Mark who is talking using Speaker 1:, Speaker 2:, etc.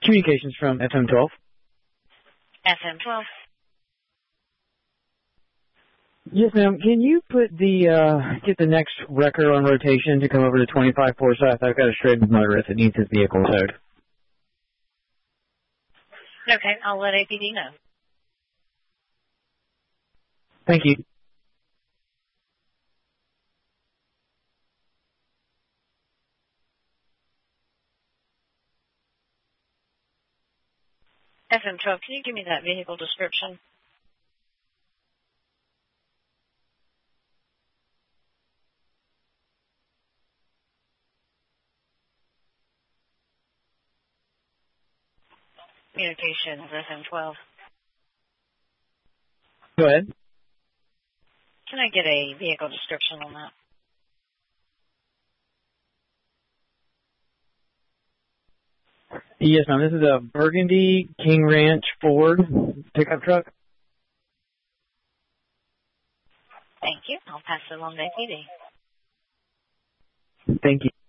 Speaker 1: Communications from FM12.
Speaker 2: FM12.
Speaker 1: Yes, ma'am. Can you put get the next wrecker on rotation to come over to 25 Forsyth? I've got a stranded motorist that needs his vehicle towed.
Speaker 2: Okay, I'll let APD know.
Speaker 1: Thank you.
Speaker 2: FM12, can you give me that vehicle description? Communications, FM12.
Speaker 1: Go ahead.
Speaker 2: Can I get a vehicle description on that?
Speaker 1: Yes, ma'am. This is a Burgundy King Ranch Ford pickup truck.
Speaker 2: Thank you. I'll pass it along to APD.
Speaker 1: Thank you.